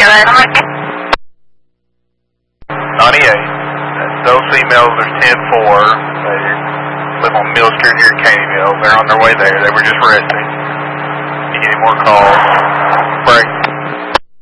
98. Those females are 10-4. They live on Mill Street here in Caneyville. They're on their way there. They were just resting. You get any more calls? Break.